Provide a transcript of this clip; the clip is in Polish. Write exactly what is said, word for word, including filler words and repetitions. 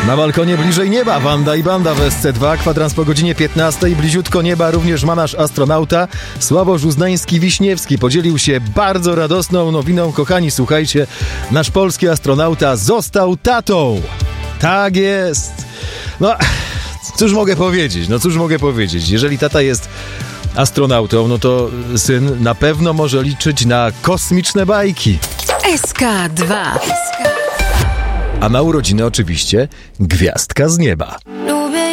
Na balkonie bliżej nieba Wanda i Banda w S C dwa, kwadrans po godzinie piętnastej. Bliziutko nieba również ma nasz astronauta Sławosz Uznański-Wiśniewski. Podzielił się bardzo radosną nowiną. Kochani, słuchajcie, nasz polski astronauta został tatą. Tak jest. No, cóż mogę powiedzieć? No cóż mogę powiedzieć? Jeżeli tata jest astronautą, no to syn na pewno może liczyć na kosmiczne bajki. S K dwa. A na urodziny oczywiście gwiazdka z nieba.